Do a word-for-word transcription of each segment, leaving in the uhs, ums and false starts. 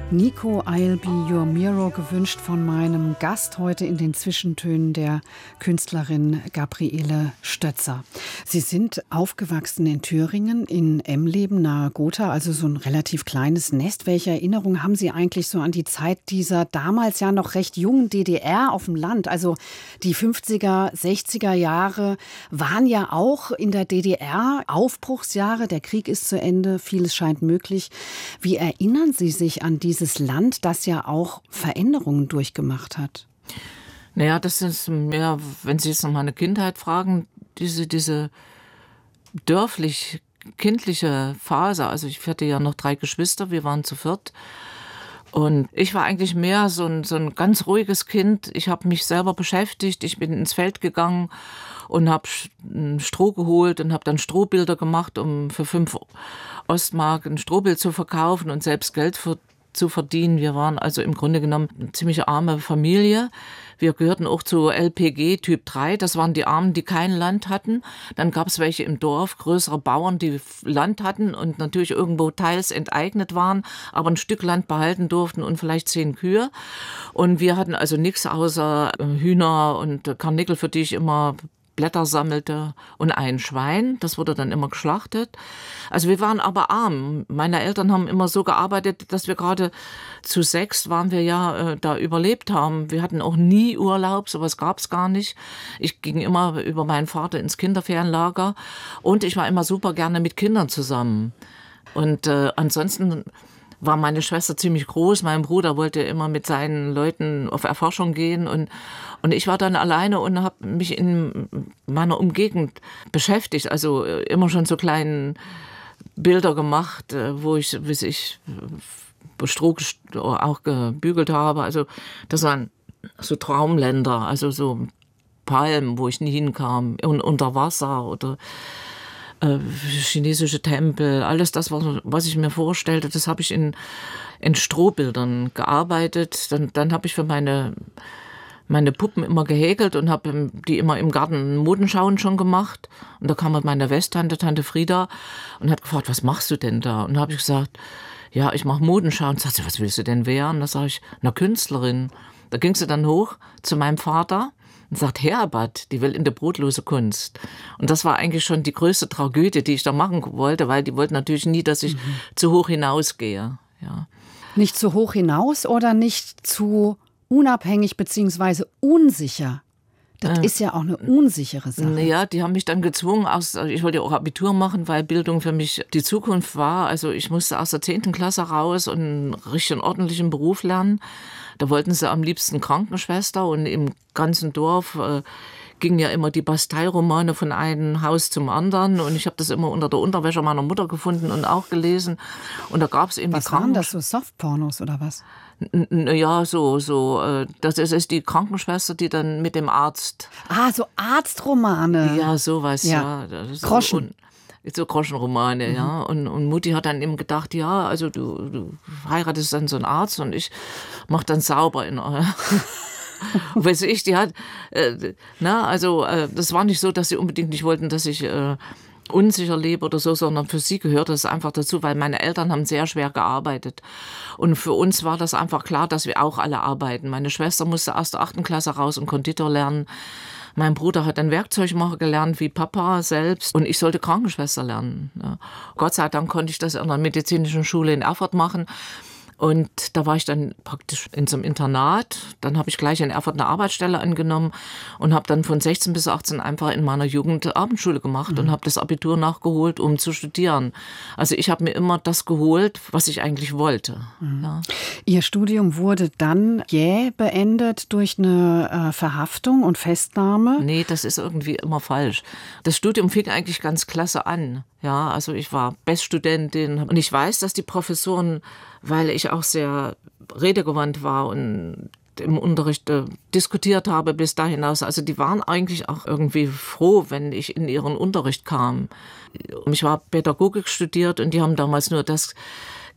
Nico, I'll be your mirror, gewünscht von meinem Gast heute in den Zwischentönen, der Künstlerin Gabriele Stötzer. Sie sind aufgewachsen in Thüringen, in Emleben nahe Gotha, also so ein relativ kleines Nest. Welche Erinnerungen haben Sie eigentlich so an die Zeit dieser damals ja noch recht jungen D D R auf dem Land? Also die fünfziger, sechziger Jahre waren ja auch in der D D R Aufbruchsjahre. Der Krieg ist zu Ende, vieles scheint möglich. Wie erinnern Sie sich an diese Dieses Land, das ja auch Veränderungen durchgemacht hat? Naja, das ist mehr, wenn Sie jetzt noch meine Kindheit fragen, diese, diese dörflich-kindliche Phase. Also ich hatte ja noch drei Geschwister, wir waren zu viert. Und ich war eigentlich mehr so ein, so ein ganz ruhiges Kind. Ich habe mich selber beschäftigt, ich bin ins Feld gegangen und habe Stroh geholt und habe dann Strohbilder gemacht, um für fünf Ostmark ein Strohbild zu verkaufen und selbst Geld für zu verdienen. Wir waren also im Grunde genommen eine ziemlich arme Familie. Wir gehörten auch zu L P G Typ drei. Das waren die Armen, die kein Land hatten. Dann gab es welche im Dorf, größere Bauern, die Land hatten und natürlich irgendwo teils enteignet waren, aber ein Stück Land behalten durften und vielleicht zehn Kühe. Und wir hatten also nichts außer Hühner und Karnickel, für die ich immer Blätter sammelte, und ein Schwein, das wurde dann immer geschlachtet. Also wir waren aber arm. Meine Eltern haben immer so gearbeitet, dass wir gerade zu sechs waren wir ja äh, da überlebt haben. Wir hatten auch nie Urlaub, sowas gab es gar nicht. Ich ging immer über meinen Vater ins Kinderferienlager und ich war immer super gerne mit Kindern zusammen. Und äh, ansonsten war meine Schwester ziemlich groß. Mein Bruder wollte immer mit seinen Leuten auf Erforschung gehen und und ich war dann alleine und habe mich in meiner Umgebung beschäftigt. Also immer schon so kleine Bilder gemacht, wo ich, wie ich Stroh auch gebügelt habe. Also das waren so Traumländer, also so Palmen, wo ich nie hinkam, und unter Wasser oder äh, chinesische Tempel. Alles das, was, was ich mir vorstellte, das habe ich in, in Strohbildern gearbeitet. Dann, dann habe ich für meine meine Puppen immer gehäkelt und habe die immer im Garten Modenschauen schon gemacht. Und da kam halt meine Westtante, Tante Frieda, und hat gefragt, was machst du denn da? Und da habe ich gesagt, ja, ich mache Modenschauen. Und sagt sie, was willst du denn werden? Da sage ich, na, Künstlerin. Da ging sie dann hoch zu meinem Vater und sagt, Herbert, die will in der brotlose Kunst. Und das war eigentlich schon die größte Tragödie, die ich da machen wollte, weil die wollten natürlich nie, dass ich mhm. zu hoch hinausgehe. Ja. Nicht zu hoch hinaus oder nicht zu unabhängig bzw. unsicher? Das äh, ist ja auch eine unsichere Sache. Ja, die haben mich dann gezwungen, aus, ich wollte ja auch Abitur machen, weil Bildung für mich die Zukunft war. Also ich musste aus der zehnten Klasse raus und einen richtigen ordentlichen Beruf lernen. Da wollten sie am liebsten Krankenschwester, und im ganzen Dorf äh, gingen ja immer die Bastei-Romane von einem Haus zum anderen, und ich habe das immer unter der Unterwäsche meiner Mutter gefunden und auch gelesen. Und da gab es eben was die waren das, so Softpornos oder was? Ja, so, so. Das ist, ist die Krankenschwester, die dann mit dem Arzt. Ah, so Arztromane. Ja, sowas, ja. ja. So, Groschen. Und, so Groschenromane, mhm. ja. Und, und Mutti hat dann eben gedacht, ja, also du, du heiratest dann so einen Arzt und ich mach dann sauber in euer. Weiß ich, die hat, äh, na, also äh, das war nicht so, dass sie unbedingt nicht wollten, dass ich äh, unsicher lebe oder so, sondern für sie gehört das einfach dazu, weil meine Eltern haben sehr schwer gearbeitet. Und für uns war das einfach klar, dass wir auch alle arbeiten. Meine Schwester musste erst der achten Klasse raus und Konditor lernen. Mein Bruder hat dann Werkzeugmacher gelernt, wie Papa selbst. Und ich sollte Krankenschwester lernen. Ja. Gott sei Dank konnte ich das an der medizinischen Schule in Erfurt machen. Und da war ich dann praktisch in so einem Internat. Dann habe ich gleich in Erfurt eine Arbeitsstelle angenommen und habe dann von sechzehn bis achtzehn einfach in meiner Jugend Abendschule gemacht mhm. und habe das Abitur nachgeholt, um zu studieren. Also ich habe mir immer das geholt, was ich eigentlich wollte. Mhm. Ja. Ihr Studium wurde dann jäh beendet durch eine äh, Verhaftung und Festnahme? Nee, das ist irgendwie immer falsch. Das Studium fing eigentlich ganz klasse an. Ja, also ich war Beststudentin und ich weiß, dass die Professoren, weil ich auch sehr redegewandt war und im Unterricht äh, diskutiert habe bis da hinaus, also die waren eigentlich auch irgendwie froh, wenn ich in ihren Unterricht kam. Ich war Pädagogik studiert und die haben damals nur das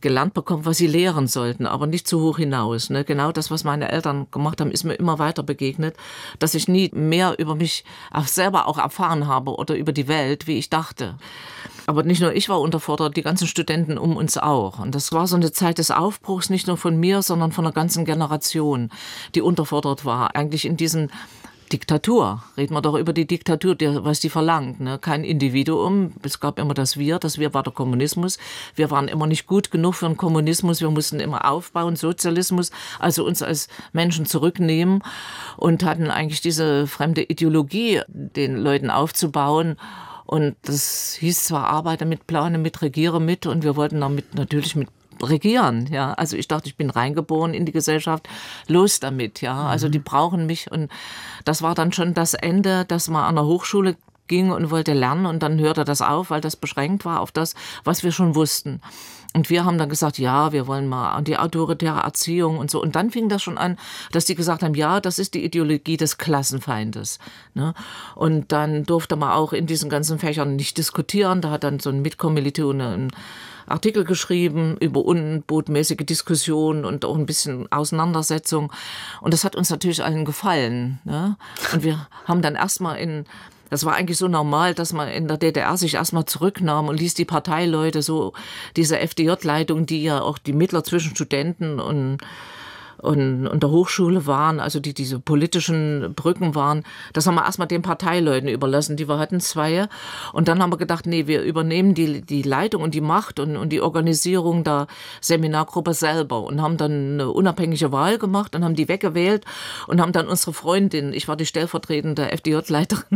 gelernt bekommen, was sie lehren sollten, aber nicht zu hoch hinaus. Ne? Genau das, was meine Eltern gemacht haben, ist mir immer weiter begegnet, dass ich nie mehr über mich auch selber auch erfahren habe oder über die Welt, wie ich dachte. Aber nicht nur ich war unterfordert, die ganzen Studenten um uns auch. Und das war so eine Zeit des Aufbruchs, nicht nur von mir, sondern von einer ganzen Generation, die unterfordert war. Eigentlich in diesen Diktatur. Reden wir doch über die Diktatur, die, was die verlangt. Ne? Kein Individuum. Es gab immer das Wir. Das Wir war der Kommunismus. Wir waren immer nicht gut genug für den Kommunismus. Wir mussten immer aufbauen, Sozialismus. Also uns als Menschen zurücknehmen und hatten eigentlich diese fremde Ideologie, den Leuten aufzubauen. Und das hieß zwar Arbeite mit, Plane mit, Regiere mit. Und wir wollten damit natürlich mit regieren, ja. Also ich dachte, ich bin reingeboren in die Gesellschaft, los damit, ja. Also die brauchen mich und das war dann schon das Ende, dass man an der Hochschule ging und wollte lernen und dann hörte das auf, weil das beschränkt war auf das, was wir schon wussten. Und wir haben dann gesagt, ja, wir wollen mal an die autoritäre Erziehung und so. Und dann fing das schon an, dass die gesagt haben, ja, das ist die Ideologie des Klassenfeindes. Ne? Und dann durfte man auch in diesen ganzen Fächern nicht diskutieren. Da hat dann so ein Mitkommilitone ein Artikel geschrieben über unbotmäßige Diskussionen und auch ein bisschen Auseinandersetzung. Und das hat uns natürlich allen gefallen. Ne? Und wir haben dann erstmal in, das war eigentlich so normal, dass man in der D D R sich erstmal zurücknahm und ließ die Parteileute, so diese F D J-Leitung, die ja auch die Mittler zwischen Studenten und Und, und der Hochschule waren, also die diese politischen Brücken waren, das haben wir erstmal den Parteileuten überlassen, die wir hatten, zwei. Und dann haben wir gedacht, nee, wir übernehmen die, die Leitung und die Macht und, und die Organisierung der Seminargruppe selber und haben dann eine unabhängige Wahl gemacht und haben die weggewählt und haben dann unsere Freundin, ich war die stellvertretende F D J-Leiterin,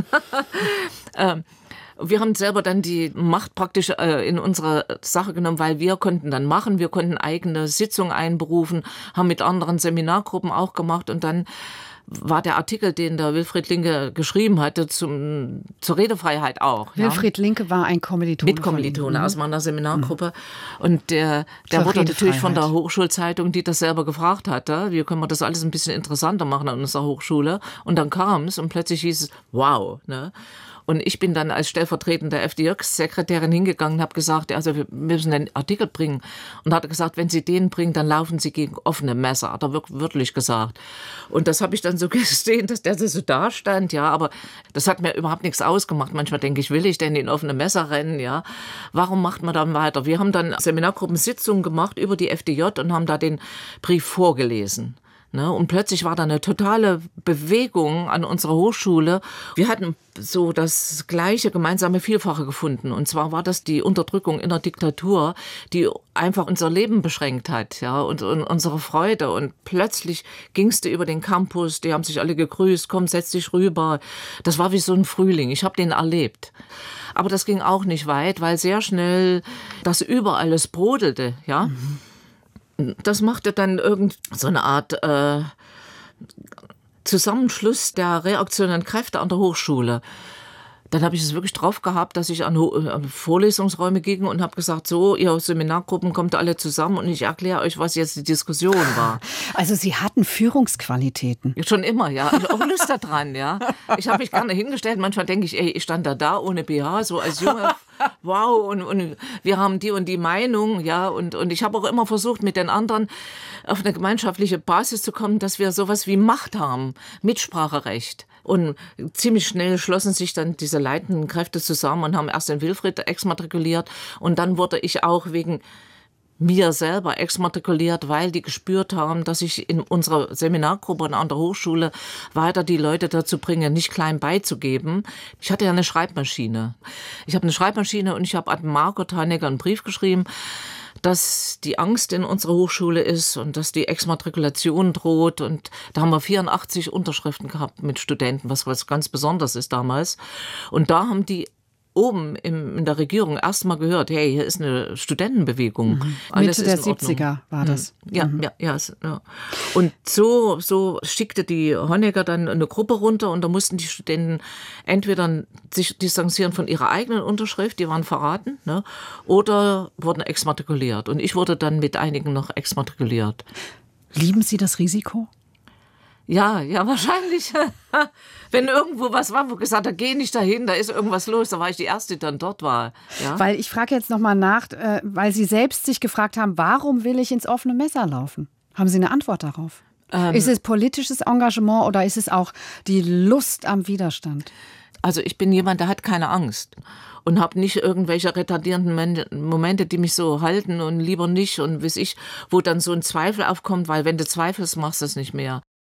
ähm, wir haben selber dann die Macht praktisch äh, in unsere Sache genommen, weil wir konnten dann machen, wir konnten eigene Sitzungen einberufen, haben mit anderen Seminargruppen auch gemacht und dann war der Artikel, den der Wilfried Linke geschrieben hatte, zum, zur Redefreiheit auch. Wilfried ja. Linke war ein Kommilitone. Mitkommilitone aus meiner Seminargruppe. Mhm. Und der, der wurde natürlich von der Hochschulzeitung, die das selber gefragt hatte, wie können wir das alles ein bisschen interessanter machen an unserer Hochschule. Und dann kam es und plötzlich hieß es, wow, ne? Und ich bin dann als stellvertretende F D J-Sekretärin hingegangen und habe gesagt, also wir müssen einen Artikel bringen. Und hat er gesagt, wenn Sie den bringen, dann laufen Sie gegen offene Messer. Hat er wörtlich gesagt. Und das habe ich dann so gesehen, dass der so da stand, ja. Aber das hat mir überhaupt nichts ausgemacht. Manchmal denke ich, will ich denn in offene Messer rennen, ja. Warum macht man dann weiter? Wir haben dann Seminargruppensitzungen gemacht über die F D J und haben da den Brief vorgelesen. Und plötzlich war da eine totale Bewegung an unserer Hochschule. Wir hatten so das gleiche gemeinsame Vielfache gefunden. Und zwar war das die Unterdrückung in der Diktatur, die einfach unser Leben beschränkt hat, ja, und, und unsere Freude. Und plötzlich gingst du über den Campus, die haben sich alle gegrüßt, komm, setz dich rüber. Das war wie so ein Frühling. Ich habe den erlebt. Aber das ging auch nicht weit, weil sehr schnell das überall es brodelte, ja. Mhm. Das machte dann irgend so eine Art äh, Zusammenschluss der reaktionären Kräfte an der Hochschule. Dann habe ich es wirklich drauf gehabt, dass ich an, an Vorlesungsräume ging und habe gesagt, so, ihr Seminargruppen kommt alle zusammen und ich erkläre euch, was jetzt die Diskussion war. Also Sie hatten Führungsqualitäten. Ja, schon immer, ja. Ich habe auch Lust daran, ja. Ich habe mich gerne hingestellt. Manchmal denke ich, ey, ich stand da da ohne B H, so als Junge. Wow, und, und wir haben die und die Meinung, ja. Und, und ich habe auch immer versucht, mit den anderen auf eine gemeinschaftliche Basis zu kommen, dass wir sowas wie Macht haben, Mitspracherecht. Und ziemlich schnell schlossen sich dann diese leitenden Kräfte zusammen und haben erst den Wilfried exmatrikuliert. Und dann wurde ich auch wegen mir selber exmatrikuliert, weil die gespürt haben, dass ich in unserer Seminargruppe und an der Hochschule weiter die Leute dazu bringe, nicht klein beizugeben. Ich hatte ja eine Schreibmaschine. Ich habe eine Schreibmaschine und ich habe an Margot Honecker einen Brief geschrieben, dass die Angst in unserer Hochschule ist und dass die Exmatrikulation droht. Und da haben wir vierundachtzig Unterschriften gehabt mit Studenten, was, was ganz besonders ist damals. Und da haben die oben im, in der Regierung erst mal gehört, hey, hier ist eine Studentenbewegung. Mhm. Mitte der siebziger war das. Ja, mhm. ja, ja, ja. Und so, so schickte die Honecker dann eine Gruppe runter und da mussten die Studenten entweder sich distanzieren von ihrer eigenen Unterschrift, die waren verraten, ne, oder wurden exmatrikuliert. Und ich wurde dann mit einigen noch exmatrikuliert. Lieben Sie das Risiko? Ja, ja, wahrscheinlich. Wenn irgendwo was war, wo gesagt hat, geh nicht dahin, da ist irgendwas los, da war ich die Erste, die dann dort war. Ja? Weil ich frage jetzt nochmal nach, äh, weil Sie selbst sich gefragt haben, warum will ich ins offene Messer laufen? Haben Sie eine Antwort darauf? Ähm, ist es politisches Engagement oder ist es auch die Lust am Widerstand? Also ich bin jemand, der hat keine Angst und habe nicht irgendwelche retardierenden Momente, die mich so halten und lieber nicht und weiß ich, wo dann so ein Zweifel aufkommt, weil wenn du zweifelst, machst du es nicht mehr.